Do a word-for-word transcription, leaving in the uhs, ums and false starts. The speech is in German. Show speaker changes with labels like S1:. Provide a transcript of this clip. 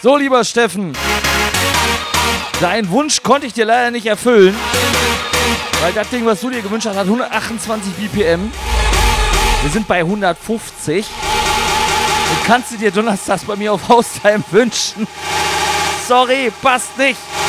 S1: So, lieber Steffen, deinen Wunsch konnte ich dir leider nicht erfüllen, weil das Ding, was du dir gewünscht hast, hat hundertachtundzwanzig B P M. Wir sind bei hundertfünfzig. Und kannst du dir donnerstags bei mir auf Haustime wünschen? Sorry, passt nicht.